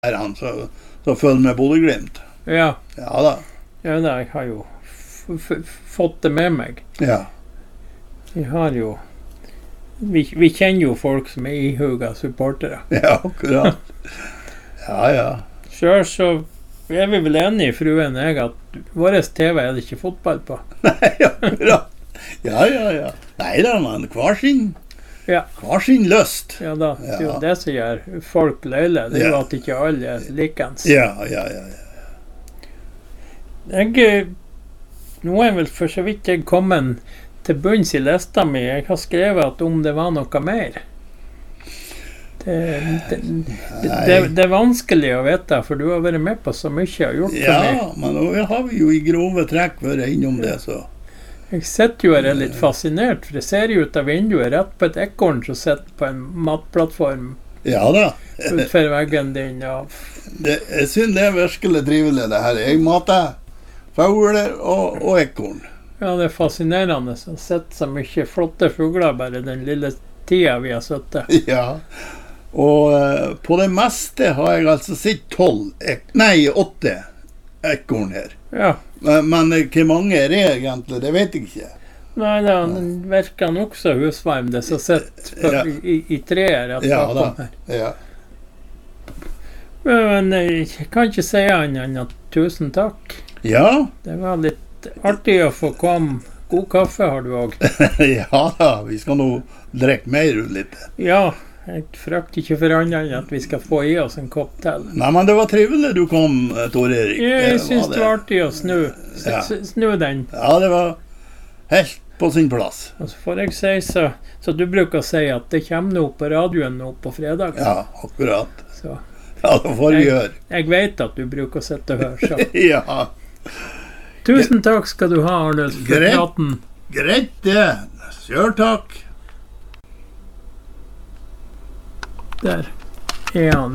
han, så følger med Bodø/Glimt. Ja. Ja da. Ja da, jeg har jo fått det med meg. Ja. Vi har jo vi kjenner jo folk som er ihuga supportere. Ja, akkurat. Ja. Selv så er vi vel enige, fruen og jeg, at vår TV er det ikke fotball på. Nei, akkurat. Ja. Nei da, men hver sin lyst. Ja da, det er jo det som gjør folk løyle. Det er jo at ikke alle er likens. Ja. Nå er vel for så vidt jeg kommet til bunns i lista mi. Jeg har skrevet at om det var noe mer. Det er vanskelig å vite, for du har vært med på så mye og gjort for meg. Ja, men nå har vi jo i grove trekk vært innom det, så. Jeg sitter jo og er litt fascinert, for jeg ser jo ut av vinduet rett på et ekorn som sitter på en matplattform. Ja da. Utfor veggen din. Jeg synes det er virkelig trivelig det her. Jeg mater fugler og ekorn. Ja, det er fascinerende. Jeg har sett så mye flotte fugler bare den lille tida vi har sittet. Ja, og på det meste har jeg altså sett 8 ekorn her. Ja. Men hvor mange er det egentlig? Det vet jeg ikke. Nei, den virker nok så husvarm, det som sitter i treet rett bakom her. Ja. Men jeg kan ikke si annet enn at tusen takk. Ja. Det var litt artig å få komme. God kaffe har du også. Ja da, vi skal nå drikke mer litt. Ja, jeg frykter ikke for annet enn at vi skal få i oss en kopp til. Nei, men det var trivelig du kom, Tor Erik. Jeg synes det var artig å snu den. Ja, det var helt på sin plass. Og så får jeg si, så du bruker å si at det kommer nå på radioen nå på fredag. Ja, akkurat. Så. Ja, det får vi gjøre. Jeg vet at du bruker å sitte og høre, så. Ja. Tusen takk skal du ha, Arnulf, for praten. Greit det. Kjør takk. Der er han.